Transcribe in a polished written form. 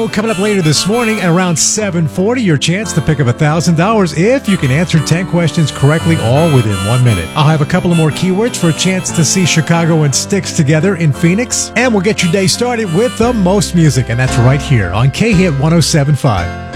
Coming up later this morning at around 7:40, your chance to pick up $1,000 if you can answer 10 questions correctly, all within 1 minute. I'll have a couple of more keywords for a chance to see Chicago and Styx together in Phoenix, and we'll get your day started with the most music, and that's right here on K-Hit 107.5.